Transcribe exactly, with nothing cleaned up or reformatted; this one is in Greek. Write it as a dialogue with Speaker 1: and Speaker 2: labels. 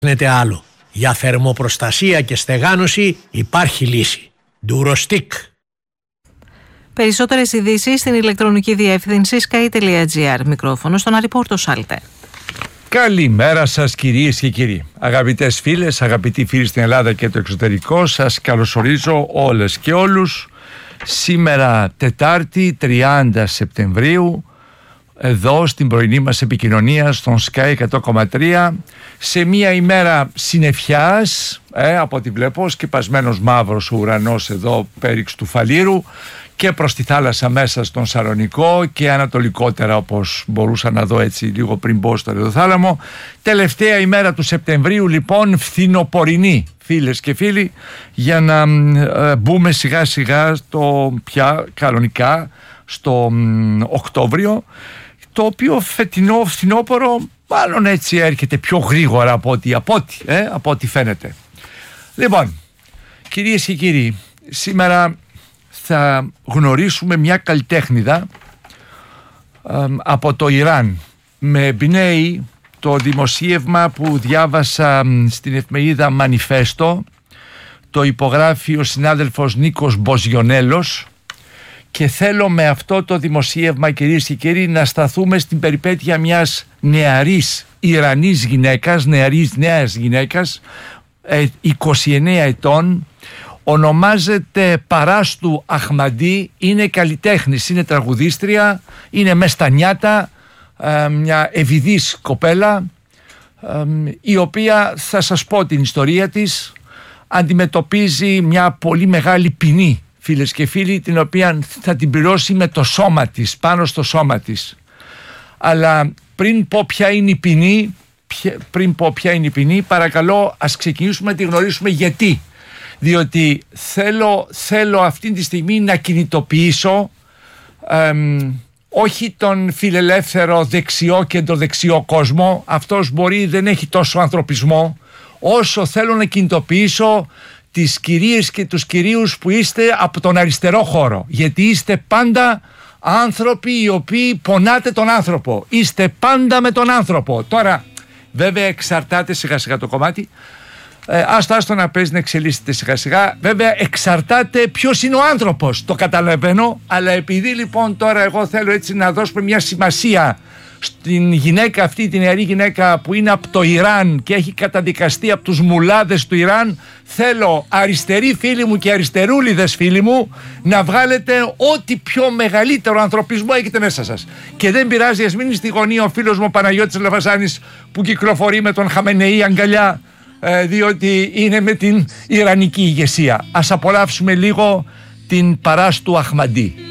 Speaker 1: ψάχνετε άλλο. Για θερμοπροστασία και στεγάνωση υπάρχει λύση. Durostick.
Speaker 2: Περισσότερες ειδήσεις στην ηλεκτρονική διεύθυνση sky τελεία gr. Μικρόφωνο στον Άρη Πόρτο Σάλτε.
Speaker 3: Καλημέρα σας κυρίες και κύριοι. Αγαπητές φίλες, αγαπητοί φίλοι στην Ελλάδα και το εξωτερικό, σας καλωσορίζω όλες και όλους. Σήμερα Τετάρτη τριάντα Σεπτεμβρίου, εδώ στην πρωινή μας επικοινωνία στον Sky εκατό κόμμα τρία, σε μια ημέρα συννεφιάς, ε, από ό,τι βλέπω, σκεπασμένος μαύρος ο ουρανός εδώ πέριξ του Φαλήρου και προς τη θάλασσα μέσα στον Σαλονικό και ανατολικότερα, όπως μπορούσα να δω έτσι λίγο πριν μπω στο Ρεδοθάλαμο. Τελευταία ημέρα του Σεπτεμβρίου λοιπόν, φθινοπορεινή φίλες και φίλοι, για να ε, μπούμε σιγά σιγά στο πια κανονικά στο μ, Οκτώβριο, το οποίο φετινό φθινόπωρο μάλλον έτσι έρχεται πιο γρήγορα από ό,τι, από ό,τι, ε, από ό,τι φαίνεται. Λοιπόν, κυρίες και κύριοι, σήμερα θα γνωρίσουμε μια καλλιτέχνηδα ε, από το Ιράν. Με εμπνέει το δημοσίευμα που διάβασα στην εφημερίδα Μανιφέστο, το υπογράφει ο συνάδελφος Νίκος Μποζιονέλος, και θέλω με αυτό το δημοσίευμα, κυρίες και κύριοι, να σταθούμε στην περιπέτεια μιας νεαρής Ιρανής γυναίκας, νεαρής νέας γυναίκας, είκοσι εννέα ετών. Ονομάζεται Παράστου Αχμαντί, είναι καλλιτέχνης, είναι τραγουδίστρια, είναι μες στα νιάτα, μια ευηδής κοπέλα, η οποία, θα σας πω την ιστορία της, αντιμετωπίζει μια πολύ μεγάλη ποινή, φίλες και φίλοι, την οποία θα την πληρώσει με το σώμα της, πάνω στο σώμα της. Αλλά πριν πω ποια είναι η ποινή, πριν πω ποια είναι η ποινή, παρακαλώ ας ξεκινήσουμε να τη γνωρίσουμε γιατί. Διότι θέλω, θέλω αυτή τη στιγμή να κινητοποιήσω εμ, όχι τον φιλελεύθερο δεξιό και το δεξιό κόσμο, αυτός μπορεί δεν έχει τόσο ανθρωπισμό, όσο θέλω να κινητοποιήσω τις κυρίες και τους κυρίους που είστε από τον αριστερό χώρο, γιατί είστε πάντα άνθρωποι οι οποίοι πονάτε τον άνθρωπο, είστε πάντα με τον άνθρωπο. Τώρα βέβαια εξαρτάται σιγά σιγά το κομμάτι, ε, άστο άστο να παίζει, να εξελίσσεται σιγά σιγά, βέβαια εξαρτάται ποιος είναι ο άνθρωπος, το καταλαβαίνω, αλλά επειδή λοιπόν τώρα εγώ θέλω έτσι να δώσουμε μια σημασία στην γυναίκα αυτή, την νεαρή γυναίκα που είναι από το Ιράν και έχει καταδικαστεί από τους μουλάδες του Ιράν, θέλω αριστεροί φίλοι μου και αριστερούλιδες φίλοι μου να βγάλετε ό,τι πιο μεγαλύτερο ανθρωπισμό έχετε μέσα σας. Και δεν πειράζει, ας μείνει στη γωνία ο φίλος μου ο Παναγιώτης Λαβασάνης που κυκλοφορεί με τον Χαμενεή αγκαλιά, ε, διότι είναι με την Ιρανική ηγεσία. Ας απολαύσουμε λίγο την Παράστου Αχμαντί.